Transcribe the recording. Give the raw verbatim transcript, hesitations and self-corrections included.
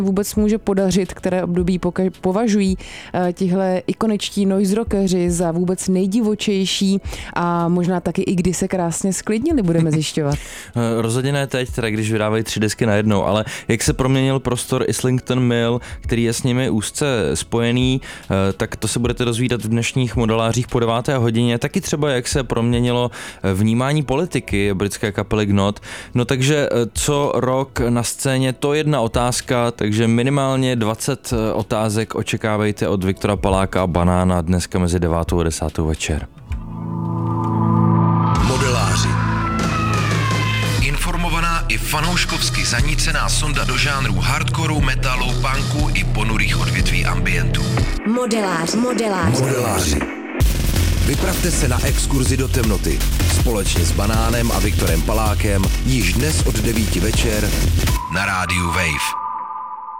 vůbec může podařit, které období považují tihle ikoničtí noise rockeři za vůbec nejdivočejší a možná taky i kdy se krásně sklidnili, budeme zjišťovat. Rozhodně ne teď, teda když vydávají tři desky najednou, ale jak se proměnil prostor Islington Mill, který je s nimi úzce spojený, tak to se budete dozvídat v dnešních modelářích po deváté hodině. Taky třeba jak se proměnilo vnímání politiky britské kapely Gnot. No takže co rok na scéně, to jedna otázka, takže minimálně dvacet otázek očekávejte od Viktora Paláka a Banána dneska mezi devátou a desátou večer. Modeláři. Informovaná i fanouškovsky zanícená sonda do žánrů hardcoreu, metalu, punku i ponurých odvětví ambientu. Modelář, modelář. Modeláři. Vypravte se na exkurzi do temnoty společně s Banánem a Viktorem Palákem již dnes od devíti večer na rádiu Wave.